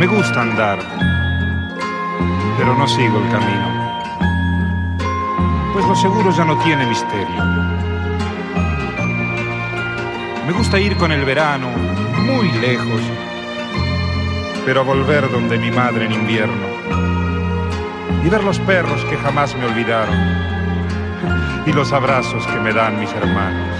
Me gusta andar, pero no sigo el camino, pues lo seguro ya no tiene misterio. Me gusta ir con el verano muy lejos, pero a volver donde mi madre en invierno y ver los perros que jamás me olvidaron y los abrazos que me dan mis hermanos.